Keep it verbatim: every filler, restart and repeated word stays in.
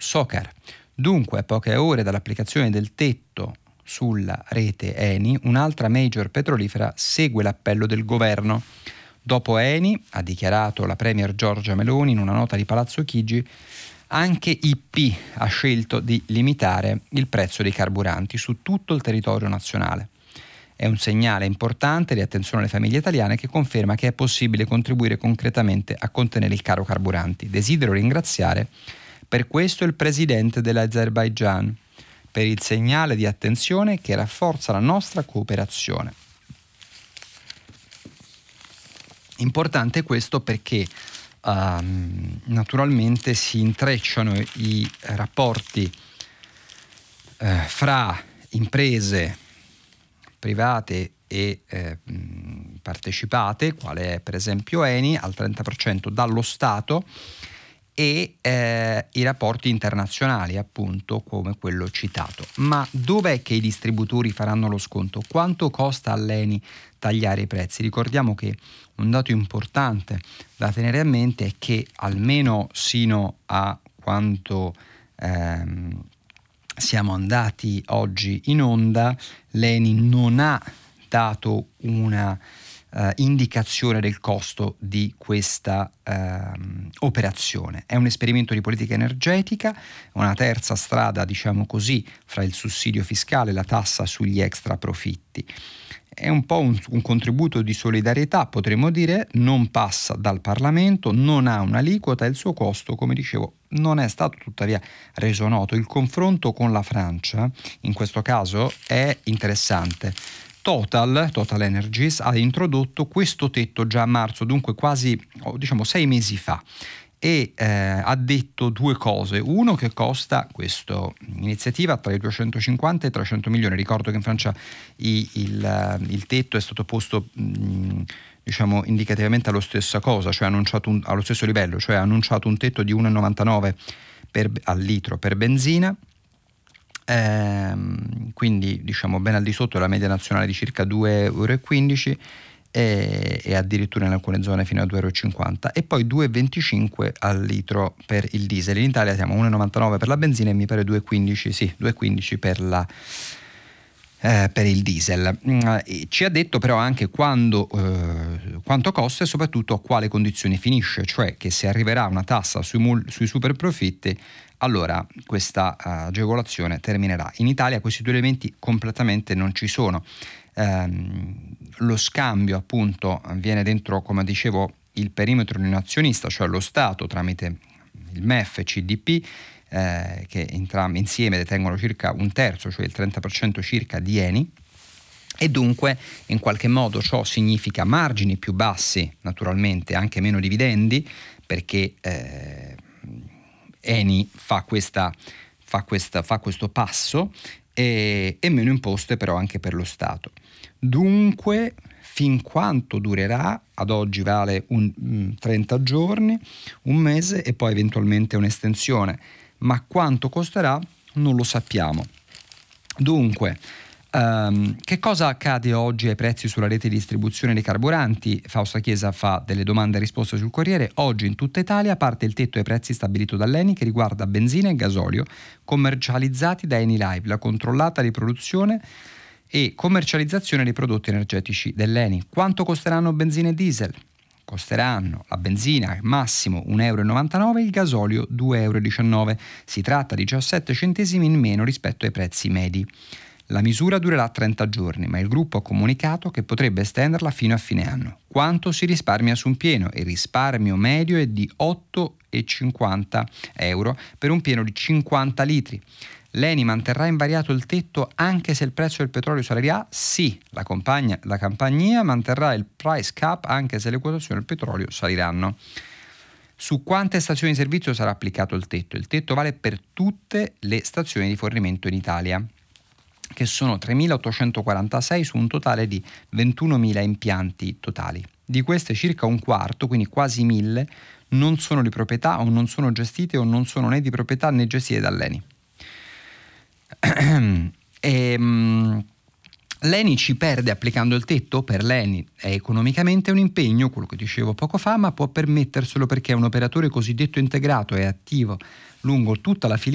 Socar. Dunque, a poche ore dall'applicazione del tetto sulla rete Eni, un'altra major petrolifera segue l'appello del governo. Dopo Eni, ha dichiarato la premier Giorgia Meloni in una nota di Palazzo Chigi, anche I P ha scelto di limitare il prezzo dei carburanti su tutto il territorio nazionale. È un segnale importante di attenzione alle famiglie italiane che conferma che è possibile contribuire concretamente a contenere il caro carburanti. Desidero ringraziare per questo il presidente dell'Azerbaigian per il segnale di attenzione che rafforza la nostra cooperazione. Importante questo perché um, naturalmente si intrecciano i rapporti eh, fra imprese private e eh, partecipate, quale è per esempio Eni al trenta per cento dallo Stato, e eh, i rapporti internazionali, appunto, come quello citato. Ma dov'è che i distributori faranno lo sconto? Quanto costa all'Eni tagliare i prezzi? Ricordiamo che un dato importante da tenere a mente è che almeno sino a quanto ehm, siamo andati oggi in onda, l'Eni non ha dato una Uh, indicazione del costo di questa uh, operazione. È un esperimento di politica energetica, una terza strada, diciamo così, fra il sussidio fiscale e la tassa sugli extra profitti. È un po' un, un contributo di solidarietà, potremmo dire, non passa dal Parlamento, non ha un'aliquota e il suo costo, come dicevo, non è stato tuttavia reso noto. Il confronto con la Francia, in questo caso, è interessante. Total, Total Energies ha introdotto questo tetto già a marzo, dunque quasi diciamo sei mesi fa, e eh, ha detto due cose. Uno, che costa questa iniziativa tra i duecentocinquanta e i trecento milioni. Ricordo che in Francia i, il, il tetto è stato posto mh, diciamo indicativamente allo stessa cosa, cioè annunciato un, allo stesso livello, cioè ha annunciato un tetto di uno virgola novantanove per, al litro per benzina. Ehm, quindi diciamo ben al di sotto della media nazionale di circa due virgola quindici euro e, e addirittura in alcune zone fino a due virgola cinquanta euro, e poi due virgola venticinque al litro per il diesel. In Italia siamo a uno virgola novantanove per la benzina e mi pare due virgola quindici, sì, due virgola quindici per la Eh, per il diesel. Mm, ci ha detto però anche quando, eh, quanto costa e soprattutto a quale condizioni finisce, cioè che se arriverà una tassa sui, mul- sui super profitti, allora questa uh, agevolazione terminerà. In Italia questi due elementi completamente non ci sono. Ehm, lo scambio appunto avviene dentro, come dicevo, il perimetro di un azionista, cioè lo Stato tramite il M E F e C D P, Eh, che entrambi insieme detengono circa un terzo, cioè il trenta per cento circa di Eni, e dunque in qualche modo ciò significa margini più bassi, naturalmente anche meno dividendi, perché eh, Eni fa, questa, fa, questa, fa questo passo, e, e meno imposte però anche per lo Stato. Dunque, fin quanto durerà? Ad oggi vale un, um, trenta giorni, un mese e poi eventualmente un'estensione, ma quanto costerà non lo sappiamo. Dunque, um, che cosa accade oggi ai prezzi sulla rete di distribuzione dei carburanti? Fausta Chiesa fa delle domande e risposte sul Corriere. Oggi in tutta Italia parte il tetto ai prezzi stabilito dall'Eni che riguarda benzina e gasolio commercializzati da Eni Live, la controllata di produzione e commercializzazione dei prodotti energetici dell'Eni. Quanto costeranno benzina e diesel? Costeranno la benzina massimo un virgola novantanove euro, il gasolio due virgola diciannove euro. Si tratta di diciassette centesimi in meno rispetto ai prezzi medi. La misura durerà trenta giorni, ma il gruppo ha comunicato che potrebbe estenderla fino a fine anno. Quanto si risparmia su un pieno? Il risparmio medio è di otto virgola cinquanta euro per un pieno di cinquanta litri. L'Eni manterrà invariato il tetto anche se il prezzo del petrolio salirà? Sì, la, compagnia, la compagnia manterrà il price cap anche se le quotazioni del petrolio saliranno. Su quante stazioni di servizio sarà applicato il tetto? Il tetto vale per tutte le stazioni di fornimento in Italia, che sono tremilaottocentoquarantasei su un totale di ventunomila impianti totali. Di queste circa un quarto, quindi quasi mille, non sono di proprietà o non sono gestite o non sono né di proprietà né gestite dall'Eni. E, um, l'Eni ci perde applicando il tetto? Per l'Eni è economicamente un impegno, quello che dicevo poco fa, ma può permetterselo perché è un operatore cosiddetto integrato e attivo lungo tutta la filiera